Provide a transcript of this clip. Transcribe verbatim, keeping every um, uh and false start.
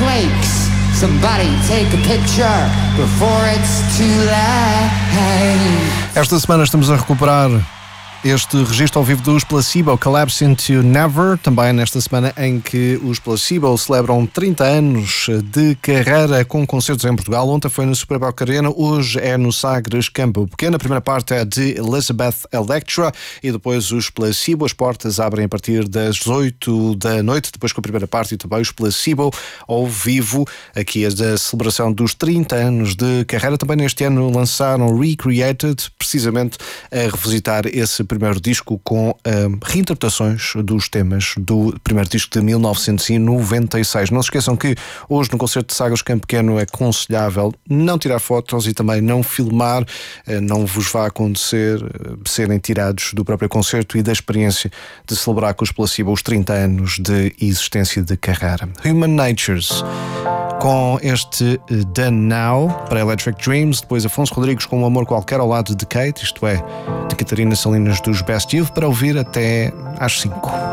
wakes. Somebody take a picture before it's too late. Esta semana estamos a recuperar este registro ao vivo dos Placebo, Collapse into Never, também nesta semana em que os Placebo celebram trinta anos de carreira com concertos em Portugal. Ontem foi no Superboc Arena, hoje é no Sagres Campo Pequeno. A primeira parte é de Elizabeth Electra e depois os Placebo. As portas abrem a partir das oito da noite, depois com a primeira parte e também os Placebo ao vivo, aqui é da celebração dos trinta anos de carreira. Também neste ano lançaram Recreated, precisamente a revisitar esse primeiro disco com uh, reinterpretações dos temas do primeiro disco de mil novecentos e noventa e seis. Não se esqueçam que hoje no concerto de Sagres Campo Pequeno é aconselhável não tirar fotos e também não filmar, uh, não vos vai acontecer uh, serem tirados do próprio concerto e da experiência de celebrar com os Placebo os trinta anos de existência de carreira. Human Natures, com este uh, Done Now para Electric Dreams, depois Afonso Rodrigues com Um Amor Qualquer ao lado de Kate, isto é, de Catarina Salinas dos Best Youth, para ouvir até às cinco.